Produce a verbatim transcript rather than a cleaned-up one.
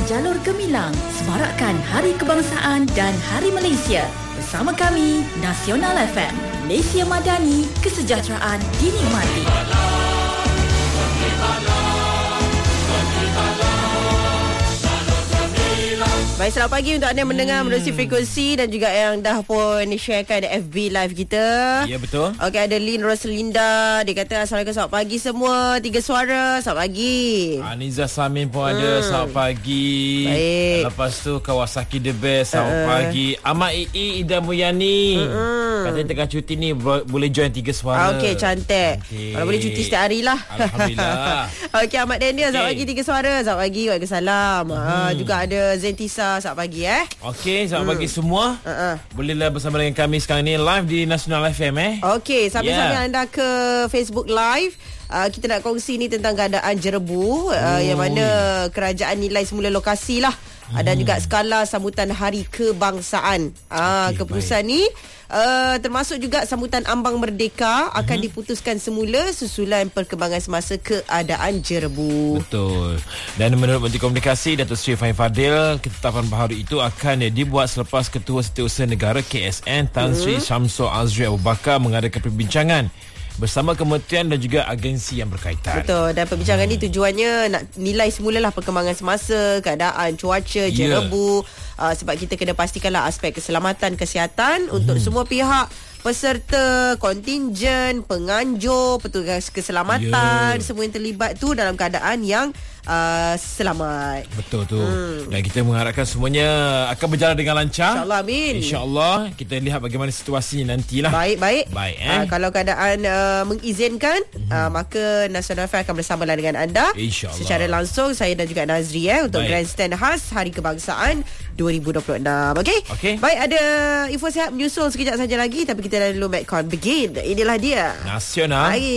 Jalur Gemilang semarakkan Hari Kebangsaan dan Hari Malaysia. Bersama kami, Nasional F M, Malaysia Madani, kesejahteraan dinikmati. Baik, selamat pagi untuk anda yang mendengar hmm. melalui frekuensi dan juga yang dah pun sharekan F B live kita. Ya, betul. Okey, ada Lin Roslinda. Dia kata, Assalamualaikum, selamat pagi semua. Tiga suara, selamat pagi. Aniza Samin pun ada, hmm. selamat pagi. Baik. Lepas tu Kawasaki The Best, selamat uh. pagi. Ahmad Ii, Ida Muyani. Hmm. Katanya tengah cuti ni boleh join tiga suara. Okey, cantik. cantik. Kalau boleh cuti setiap hari lah. Alhamdulillah. Okey, Ahmad Daniel, selamat okay. pagi. Tiga suara, selamat pagi. Waalaikumsalam. Hmm. Uh, juga ada Zentisa. Selamat pagi eh. Okey, selamat hmm. pagi semua. Uh-uh. Bolehlah bersama dengan kami sekarang ni live di Nasional F M eh. Okey, sambil-sambil yeah. anda ke Facebook Live. Uh, kita nak kongsi ni tentang keadaan Jerebu, uh, yang mana kerajaan nilai semula lokasi lah. Hmm. Ada juga skala sambutan Hari Kebangsaan. Ah, okay, keputusan baik. ni uh, termasuk juga sambutan ambang merdeka akan hmm. diputuskan semula susulan perkembangan semasa keadaan Jerebu. Betul. Dan menurut Menteri Komunikasi Datuk Seri Fahim Fadil, ketetapan baharu itu akan dibuat selepas Ketua Setiausaha Negara K S N Tan Sri hmm. Syamsul Azri Abu Bakar mengadakan perbincangan bersama kementerian dan juga agensi yang berkaitan. Betul. Dan perbincangan hmm. ni tujuannya nak nilai semulalah perkembangan semasa, keadaan cuaca, Jerebu. Yeah. Uh, sebab kita kena pastikanlah aspek keselamatan, kesihatan hmm. untuk semua pihak, peserta, kontingen, penganjur, petugas keselamatan, yeah. semua yang terlibat tu dalam keadaan yang uh, selamat. Betul tu. Hmm. Dan kita mengharapkan semuanya akan berjalan dengan lancar. InsyaAllah, amin. InsyaAllah. Kita lihat bagaimana situasinya nantilah. Baik, baik. Baik eh. Uh, kalau keadaan uh, mengizinkan, hmm. uh, maka Nasional F M akan bersamalah dengan anda. InsyaAllah. Secara langsung, saya dan juga Nazri eh, untuk baik. Grandstand khas Hari Kebangsaan dua ribu dua puluh enam. Okey? Okay. Baik, ada info sihat menyusul sekejap saja lagi, tapi kita dah dulu Metcon Begin. Inilah dia. Nasional. Baik.